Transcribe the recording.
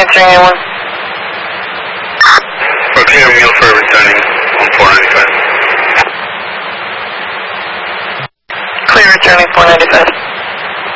answering anyone. We're clear meal for returning on 495. Clear returning 495.